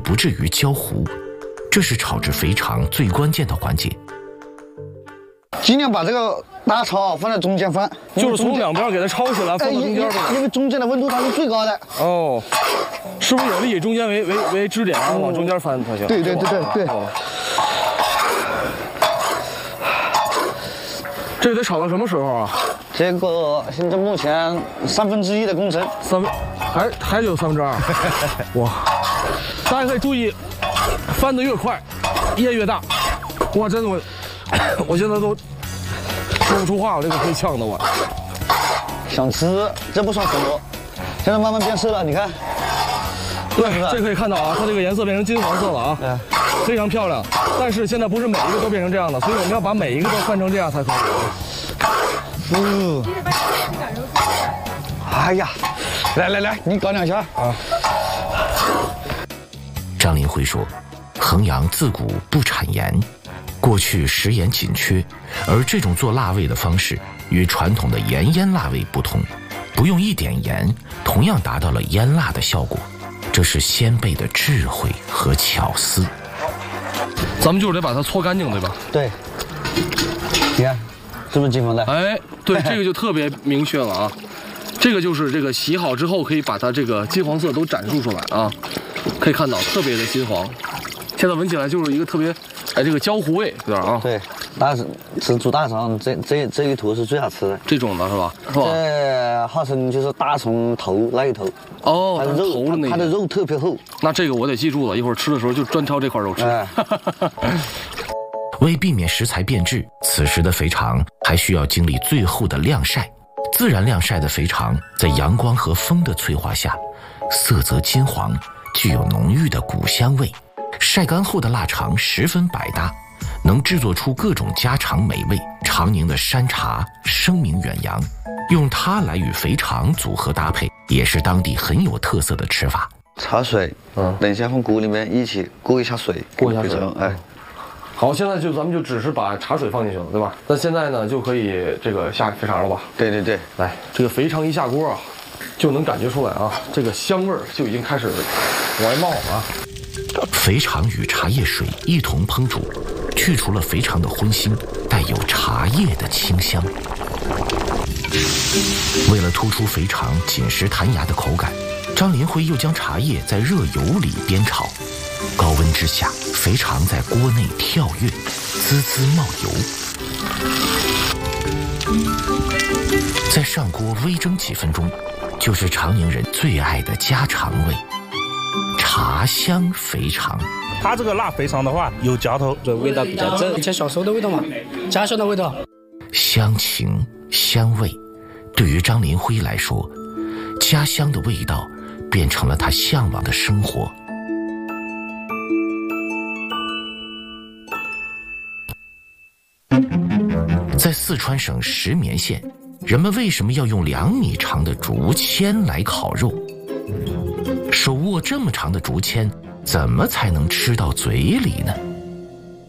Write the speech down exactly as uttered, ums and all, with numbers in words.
不至于焦糊，这是炒制肥肠最关键的环节。 尽量把这个大炒放在中间放， 就是从两边给它抄起来，放到中间因为中间的温度它是最高的。 哦，是不是有的以中间为为为支点，然后往中间翻才行？ 对对对对对。 哦，这个得炒到什么时候啊？ 这个现在目前三分之一的工程， 三分还还有三分之二。哇！大家可以注意，翻得越快，烟越大。哇，真的我，我现在都说不出话，我这个可以呛的我。 想吃，这不算很多，现在慢慢变色了，你看。 对，这可以看到啊，它这个颜色变成金黄色了啊，对，非常漂亮。但是现在不是每一个都变成这样的，所以我们要把每一个都翻成这样才可以。 嗯。哎呀，来来来，你搞两下啊。 张林辉说，衡阳自古不产盐，过去食盐紧缺，而这种做辣味的方式与传统的盐腌辣味不同，不用一点盐，同样达到了腌辣的效果。这是先辈的智慧和巧思。 咱们就是得把它搓干净，对吧？ 对。你看，是不是金黄的？ 哎，对，这个就特别明确了啊。这个就是这个洗好之后可以把它这个金黄色都展述出来啊，可以看到特别的金黄。现在闻起来就是一个特别，哎，这个焦糊味有点啊。 对，大吃煮大肠，这这这一坨是最好吃的。 这种的是吧？是吧？ 这号称就是大肠头那一头。 哦， 它的肉， 头的那它的肉特别厚。 那这个我得记住了，一会儿吃的时候就专挑这块肉吃。哎、 为避免食材变质，此时的肥肠还需要经历最后的晾晒。自然晾晒的肥肠，在阳光和风的催化下，色泽金黄，具有浓郁的谷香味。晒干后的腊肠十分百搭，能制作出各种家常美味。长宁的山茶声名远扬，用它来与肥肠组合搭配，也是当地很有特色的吃法。 茶水，嗯，等一下放锅里面一起过一下水， 过一下水， 哎。 好，现在就咱们就只是把茶水放进去了，对吧？那现在呢，就可以这个下肥肠了吧？ 对对对， 来，这个肥肠一下锅啊，就能感觉出来啊，这个香味儿就已经开始往外冒了啊。 肥肠与茶叶水一同烹煮，去除了肥肠的荤腥，带有茶叶的清香。为了突出肥肠紧实弹牙的口感，张林辉又将茶叶在热油里煸炒。高温之下，肥肠在锅内跳跃，滋滋冒油。再上锅微蒸几分钟，就是长宁人最爱的家常味——茶香肥肠。 它这个辣肥肠的话，有嚼头， 这味道比较正，以前小时候的味道嘛，家乡的味道。 香情香味，对于张林辉来说，家乡的味道变成了他向往的生活。在四川省石棉县，人们为什么要用两米长的竹签来烤肉？手握这么长的竹签，怎么才能吃到嘴里呢？